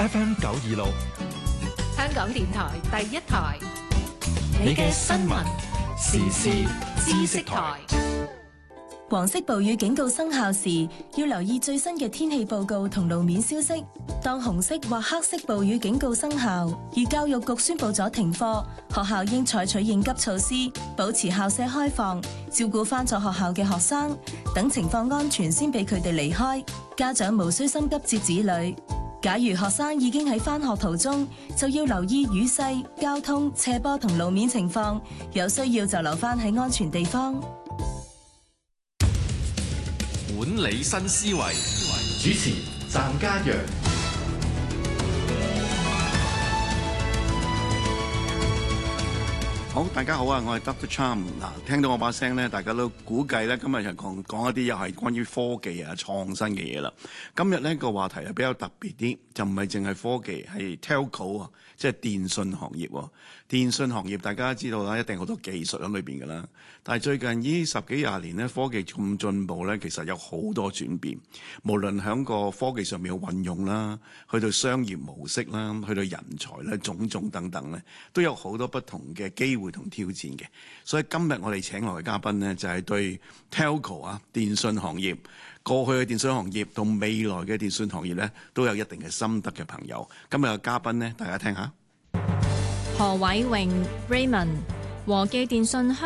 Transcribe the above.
FM 926， 香港電台第一台， 你嘅新聞時事知識台。 黃色暴雨警告生效時，要留意最新嘅天氣報告同路面消息。當紅色或黑色暴雨警告生效，而教育局宣布咗停課，學校應採取應急措施，保持校舍開放，照顧返咗學校嘅學生，等情況安全先俾佢哋離開。家長無需心急接子女。假如學生已經喺返學途中，就要留意雨勢、交通、斜坡同路面情況，有需要就留返喺安全地方。 管理新思維，主持湛家陽。 好，大家好啊！我係 Dr. Cham。嗱，聽到我把聲咧，大家都估計咧，今日就講一啲又係關於科技啊、創新嘅嘢啦。今日呢個話題係比較特別啲，就唔係淨係科技，係 telco 啊，即係電信行業。電信行業大家都知道啦，一定好多技術喺裏邊㗎啦。但係最近呢10幾20年咧，科技咁進步咧，其實有好多轉變。無論喺個科技上面嘅運用啦，去到商業模式啦，去到人才咧，種種等等咧，都有好多不同嘅機會同挑戰嘅。所以今日我哋請來嘅嘉賓咧，就係對 telco 啊，電信行業過去嘅電信行業同未來嘅電信行業咧，都有一定嘅心得嘅朋友。今日嘅嘉賓咧，大家聽下。 何偉榮 Raymond， 和記電訊香